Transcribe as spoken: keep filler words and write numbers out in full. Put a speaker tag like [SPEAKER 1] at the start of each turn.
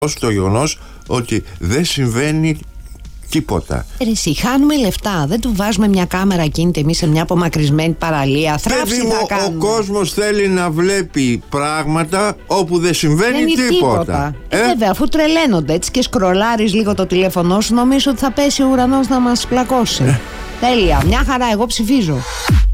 [SPEAKER 1] το γεγονός ότι δεν συμβαίνει τίποτα.
[SPEAKER 2] Εσύ, χάνουμε λεφτά. Δεν του βάζουμε μια κάμερα κινητή εμείς σε μια απομακρυσμένη παραλία. Θράψη θα κάνουμε.
[SPEAKER 1] Ο κόσμος θέλει να βλέπει πράγματα όπου δεν συμβαίνει
[SPEAKER 2] δεν
[SPEAKER 1] τίποτα.
[SPEAKER 2] τίποτα. Ε, ε, βέβαια, αφού τρελαίνονται έτσι και σκρολάρεις λίγο το τηλέφωνό σου, νομίζω ότι θα πέσει ο ουρανός να μας πλακώσει. Ε. Τέλεια. Μια χαρά. Εγώ ψηφίζω.